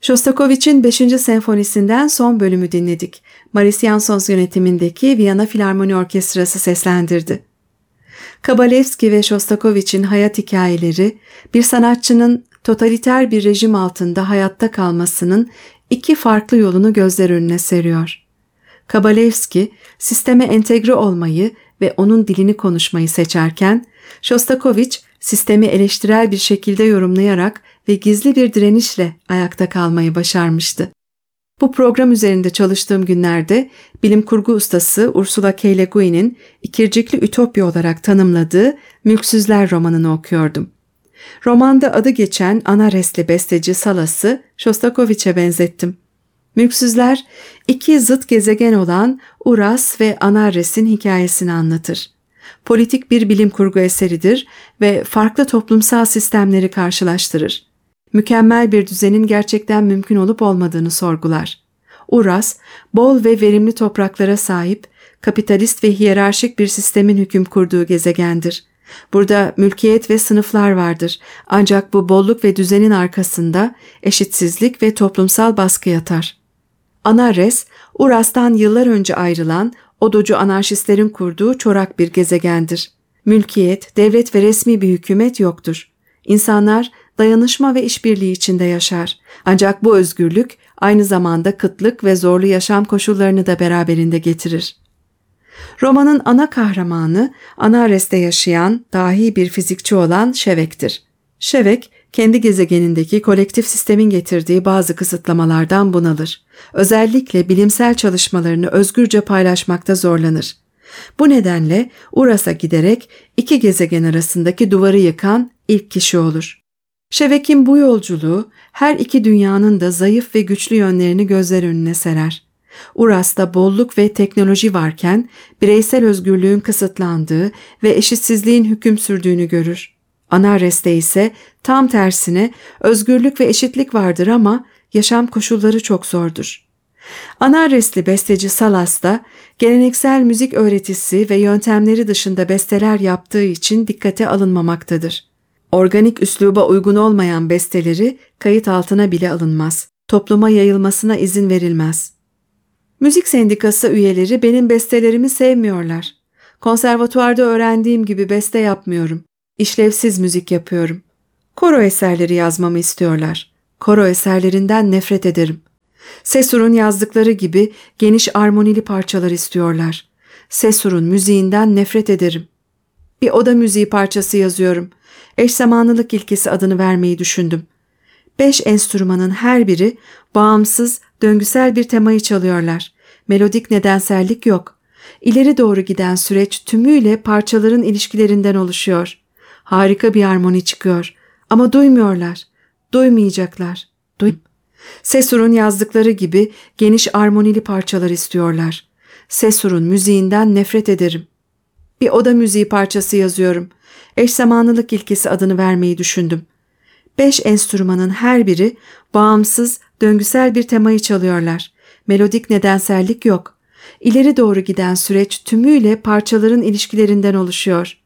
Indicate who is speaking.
Speaker 1: Shostakovich'in 5. senfonisinden son bölümü dinledik. Maris Jansons yönetimindeki Viyana Filarmoni Orkestrası seslendirdi. Kabalevski ve Shostakovich'in hayat hikayeleri, bir sanatçının totaliter bir rejim altında hayatta kalmasının iki farklı yolunu gözler önüne seriyor. Kabalevski, sisteme entegre olmayı ve onun dilini konuşmayı seçerken, Shostakovich, sistemi eleştirel bir şekilde yorumlayarak ve gizli bir direnişle ayakta kalmayı başarmıştı. Bu program üzerinde çalıştığım günlerde bilim kurgu ustası Ursula K. Le Guin'in İkircikli Ütopya olarak tanımladığı Mülksüzler romanını okuyordum. Romanda adı geçen Anaresli besteci Salas'ı Shostakovich'e benzettim. Mülksüzler, iki zıt gezegen olan Uras ve Anares'in hikayesini anlatır. Politik bir bilim kurgu eseridir ve farklı toplumsal sistemleri karşılaştırır. Mükemmel bir düzenin gerçekten mümkün olup olmadığını sorgular. Uras, bol ve verimli topraklara sahip, kapitalist ve hiyerarşik bir sistemin hüküm kurduğu gezegendir. Burada mülkiyet ve sınıflar vardır, ancak bu bolluk ve düzenin arkasında eşitsizlik ve toplumsal baskı yatar. Anares, Uras'tan yıllar önce ayrılan Odocu anarşistlerin kurduğu çorak bir gezegendir. Mülkiyet, devlet ve resmi bir hükümet yoktur. İnsanlar dayanışma ve işbirliği içinde yaşar. Ancak bu özgürlük aynı zamanda kıtlık ve zorlu yaşam koşullarını da beraberinde getirir. Romanın ana kahramanı Anares'te yaşayan dahi bir fizikçi olan Şevek'tir. Şevek, kendi gezegenindeki kolektif sistemin getirdiği bazı kısıtlamalardan bunalır. Özellikle bilimsel çalışmalarını özgürce paylaşmakta zorlanır. Bu nedenle Uras'a giderek iki gezegen arasındaki duvarı yıkan ilk kişi olur. Şevek'in bu yolculuğu her iki dünyanın da zayıf ve güçlü yönlerini gözler önüne serer. Uras'ta bolluk ve teknoloji varken bireysel özgürlüğün kısıtlandığı ve eşitsizliğin hüküm sürdüğünü görür. Anares'te ise tam tersine özgürlük ve eşitlik vardır ama yaşam koşulları çok zordur. Anaresli besteci Salas da geleneksel müzik öğretisi ve yöntemleri dışında besteler yaptığı için dikkate alınmamaktadır. Organik üsluba uygun olmayan besteleri kayıt altına bile alınmaz. Topluma yayılmasına izin verilmez. Müzik sendikası üyeleri benim bestelerimi sevmiyorlar. Konservatuvarda öğrendiğim gibi beste yapmıyorum. İşlevsiz müzik yapıyorum. Koro eserleri yazmamı istiyorlar. Koro eserlerinden nefret ederim. Sesur'un yazdıkları gibi geniş armonili parçalar istiyorlar. Sesur'un müziğinden nefret ederim. Bir oda müziği parçası yazıyorum. Eş zamanlılık ilkesi adını vermeyi düşündüm. 5 enstrümanın her biri bağımsız, döngüsel bir temayı çalıyorlar. Melodik nedensellik yok. İleri doğru giden süreç tümüyle parçaların ilişkilerinden oluşuyor. Harika bir armoni çıkıyor. Ama duymuyorlar. Duymayacaklar. Sesur'un yazdıkları gibi geniş armonili parçalar istiyorlar. Sesur'un müziğinden nefret ederim. Bir oda müziği parçası yazıyorum. Eş zamanlılık ilkesi adını vermeyi düşündüm. 5 enstrümanın her biri bağımsız, döngüsel bir temayı çalıyorlar. Melodik nedensellik yok. İleri doğru giden süreç tümüyle parçaların ilişkilerinden oluşuyor.